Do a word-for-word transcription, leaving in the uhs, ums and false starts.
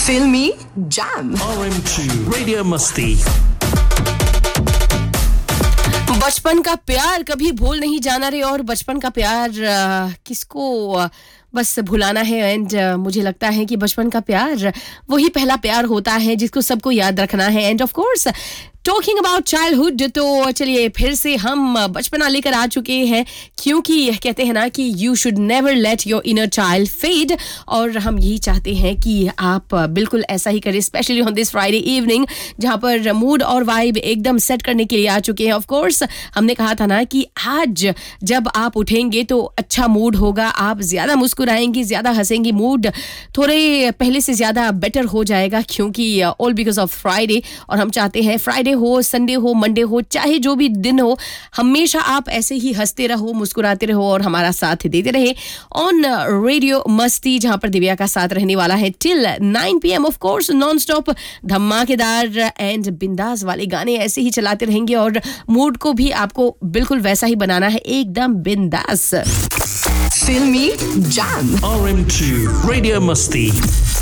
फिल्मी jam R M two Radio Musti. बचपन का प्यार कभी भूल नहीं जाना रे और बचपन का प्यार आ, किसको आ, बस भुलाना है एंड मुझे लगता है कि बचपन का प्यार वही पहला प्यार होता है जिसको सबको याद रखना है end of course talking about childhood तो चलिए फिर से हम बचपना लेकर आ चुके हैं क्योंकि कहते हैं ना कि you should never let your inner child fade और हम यही चाहते हैं कि आप बिल्कुल ऐसा ही करें specially on this Friday evening जहां पर मूड और वाइब एकदम सेट करने के लिए आ चुके हैं ऑफ कोर्स हमने कहा था ना कि आज जब आप उठेंगे तो अच्छा मूड होगा आप ज्यादा मुस्कुराएंगी ज्यादा हंसेंगी मूड थोड़े पहले से ज्यादा बेटर हो जाएगा क्योंकि ऑल बिकॉज ऑफ फ्राइडे और हम चाहते हैं फ्राइडे हो संडे हो मंडे हो चाहे जो भी दिन हो हमेशा आप ऐसे ही हंसते रहो मुस्कुराते रहो और हमारा साथ देते रहे ऑन रेडियो मस्ती जहां पर दिव्या का साथ रहने वाला है till nine P M of course non stop धमाकेदार एंड बिंदास वाले गाने ऐसे ही चलाते रहेंगे और मूड को भी आपको बिल्कुल वैसा ही बनाना है एकदम बिंदास फिल्मी jam R M two Radio Musti.